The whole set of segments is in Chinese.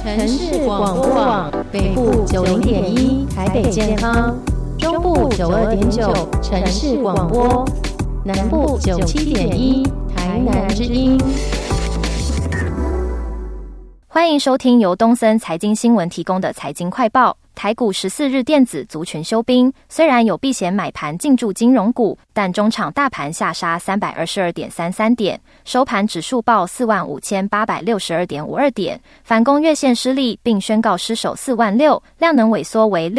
城市广播网北部90.1台北健康，中部92.9城市广播，南部97.1台南之音。 欢迎收听由东森财经新闻提供的财经快报。台股14日电子族群休兵，虽然有避险买盘进驻金融股，但中场大盘下杀322.33点，收盘指数报45862.52点，反攻月线失利，并宣告失守46000，量能萎缩为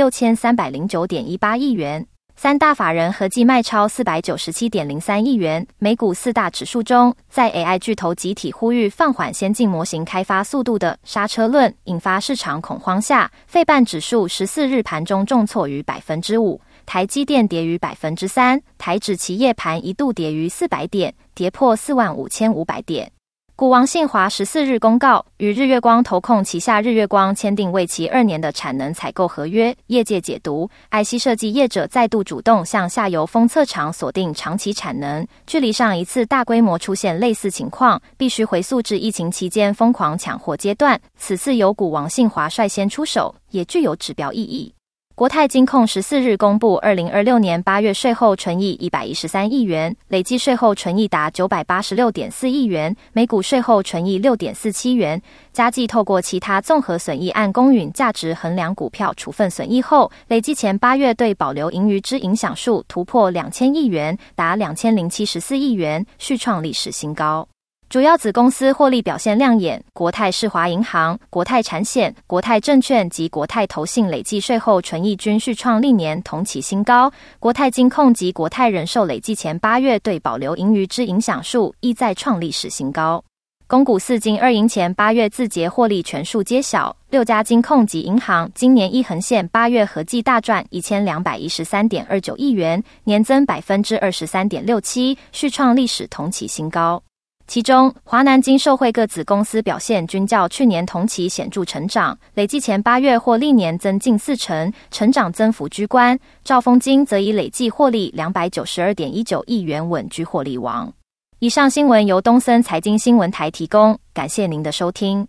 6309.18亿元。三大法人合计卖超497.03亿元。美股四大指数中，在 AI 巨头集体呼吁放缓先进模型开发速度的刹车论引发市场恐慌下，费半指数14日盘中重挫逾 5%， 台积电跌逾 3%， 台指期夜盘一度跌逾400点，跌破45500点。股王信华14日公告，与日月光投控旗下日月光签订为期2年的产能采购合约。业界解读，IC设计业者再度主动向下游封测厂锁定长期产能，距离上一次大规模出现类似情况，必须回溯至疫情期间疯狂抢货阶段。此次由股王信华率先出手，也具有指标意义。国泰金控14日公布2026年8月税后纯益113亿元，累计税后纯益达986.4亿元，每股税后纯益6.47元。加计透过其他综合损益按公允价值衡量股票处分损益后，累计前8月对保留盈余之影响数突破2000亿元，达2074亿元，续创历史新高。主要子公司获利表现亮眼，国泰世华银行、国泰产险、国泰证券及国泰投信累计税后纯益均续创历年同期新高，国泰金控及国泰人寿累计前8月对保留盈余之影响数亦再创历史新高。公股4金2银前8月自结获利全数揭晓，6家金控及银行今年一横线8月合计大赚1213.29亿元，年增 23.67%， 续创历史同期新高。其中，华南金受惠各子公司表现均较去年同期显著成长，累计前8月或历年增近40%，成长增幅居冠。兆丰金则以累计获利292.19亿元稳居获利王。以上新闻由东森财经新闻台提供，感谢您的收听。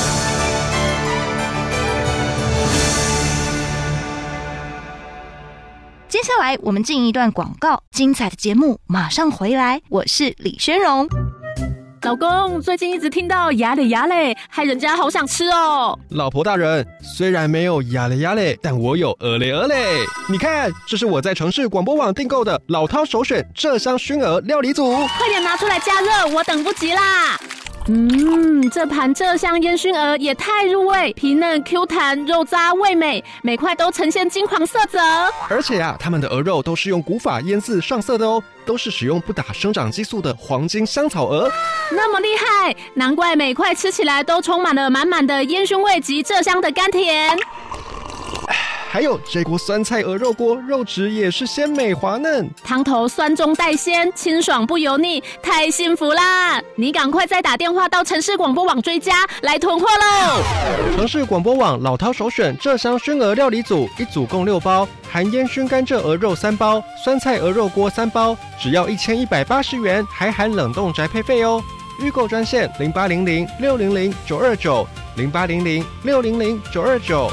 接下来我们进一段广告，精彩的节目马上回来，我是李宣荣。 老公，最近一直听到牙嘞牙嘞，害人家好想吃哦。 老婆大人，虽然没有牙嘞牙嘞，但我有鹅嘞鹅嘞。你看，这是我在城市广播网订购的老饕首选鹧鸯熏鹅料理组， 快点拿出来加热，我等不及啦。这盘鹧鸯烟熏鹅也太入味，皮嫩 Q 弹，肉渣味美，每块都呈现金黄色泽。 而且他们的鹅肉都是用古法腌制上色的哦，都是使用不打生长激素的黄金香草鹅。 那么厉害，难怪每块吃起来都充满了满满的烟熏味及鹧鸯的甘甜。 还有这锅酸菜鹅肉锅，肉质也是鲜美滑嫩， 汤头酸中带鲜，清爽不油腻，太幸福啦！你赶快再打电话到城市广播网追加，来囤货喽！ 城市广播网老饕首选鹧鸯熏鹅料理组，一组共6包，含烟熏甘蔗鹅肉3包，酸菜鹅肉锅3包，只要1180元，还含冷冻宅配费哦。预购专线0800-600-929 0800-600-929。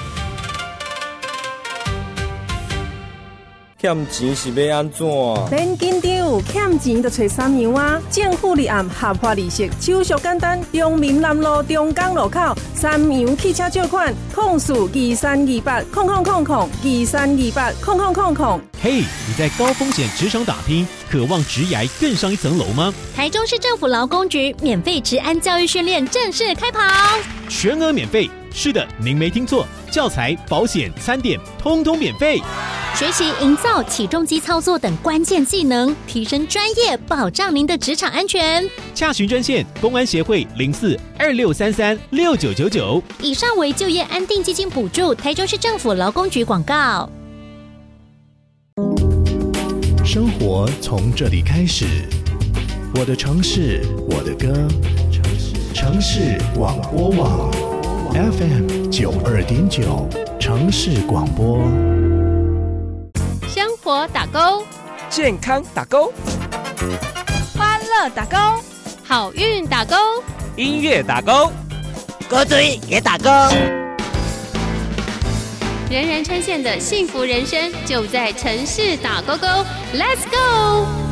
欠钱是要安怎？ 免紧张，欠钱就找三样啊！政府立案合法利息，手续简单。中民南路中港路口三洋汽车借款，2328000023280000。 嘿，你在高风险职场打拼，渴望职涯更上一层楼吗？ 台中市政府劳工局免费职安教育训练正式开跑， 全额免费。是的，您没听错，教材、保险、餐点，通通免费。 学习营造起重机操作等关键技能，提升专业，保障您的职场安全。 洽询专线：公安协会04-2633-6999。 以上为就业安定基金补助，台中市政府劳工局广告。 生活从这里开始，我的城市，我的歌，城市广播网 FM92.9，城市广播。 生活打勾， 健康打勾， 欢乐打勾，好运打勾， 音乐打勾， 勾嘴也打勾。 人人称羡的幸福人生就在城市打勾勾 ，Let's go！